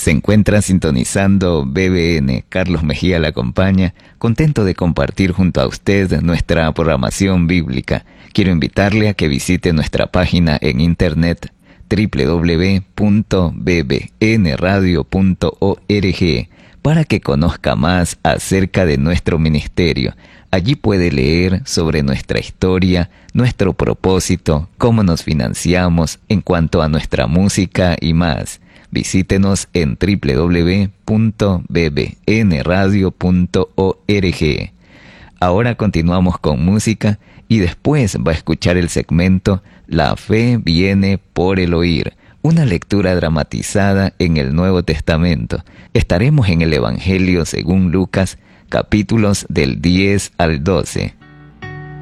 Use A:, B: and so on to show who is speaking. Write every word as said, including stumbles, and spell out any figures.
A: Se encuentra sintonizando B B N. Carlos Mejía la acompaña, contento de compartir junto a usted nuestra programación bíblica. Quiero invitarle a que visite nuestra página en internet doble u doble u doble u punto b b n radio punto org para que conozca más acerca de nuestro ministerio. Allí puede leer sobre nuestra historia, nuestro propósito, cómo nos financiamos en cuanto a nuestra música y más. Visítenos en doble u doble u doble u punto b b n radio punto org. Ahora continuamos con música y después va a escuchar el segmento La fe viene por el oír, una lectura dramatizada en el Nuevo Testamento. Estaremos en el Evangelio según Lucas, capítulos del diez al doce.